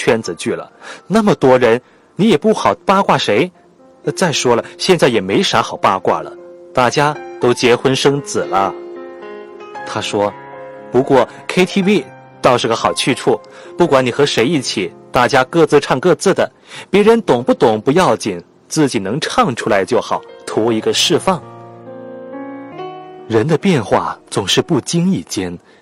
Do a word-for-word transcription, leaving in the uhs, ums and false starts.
圈子聚了，那么多人，你也不好八卦谁。再说了，现在也没啥好八卦了，大家都结婚生子了。他说，不过 K T V 倒是个好去处，不管你和谁一起，大家各自唱各自的，别人懂不懂不要紧，自己能唱出来就好，图一个释放。人的变化总是不经意间，